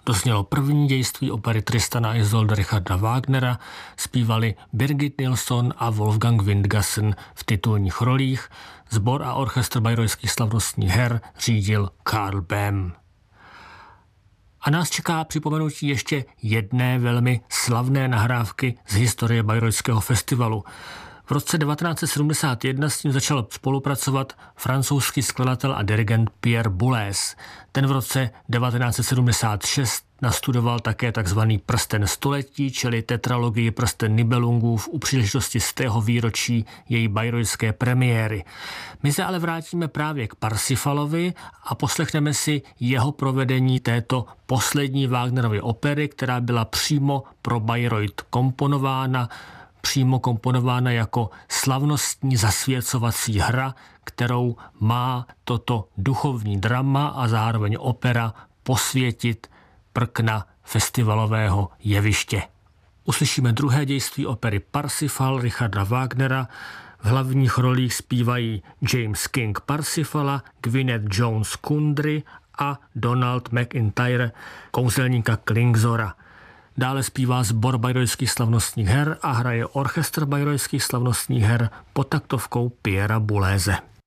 To znělo první dějství opery Tristana a Isolde Richarda Wagnera, zpívali Birgit Nilsson a Wolfgang Windgassen v titulních rolích, sbor a orchestr bayreuthských slavnostních her řídil Karl Böhm. A nás čeká připomenutí ještě jedné velmi slavné nahrávky z historie Bayreuthského festivalu. V roce 1971 s ním začal spolupracovat francouzský skladatel a dirigent Pierre Boulez. Ten v roce 1976 nastudoval také takzvaný Prsten století, čili tetralogii Prsten Nibelungův u příležitosti 100. výročí její bayreuthské premiéry. My se ale vrátíme právě k Parsifalovi a poslechneme si jeho provedení této poslední Wagnerovy opery, která byla přímo pro Bayreuth komponována jako slavnostní zasvěcovací hra, kterou má toto duchovní drama a zároveň opera posvětit prkna festivalového jeviště. Uslyšíme druhé dějství opery Parsifal Richarda Wagnera. V hlavních rolích zpívají James King Parsifala, Gwyneth Jones Kundry a Donald McIntyre, kouzelníka Klingzora. Dále zpívá sbor bayreuthských slavnostních her a hraje orchestr bayreuthských slavnostních her pod taktovkou Pierra Bouleze.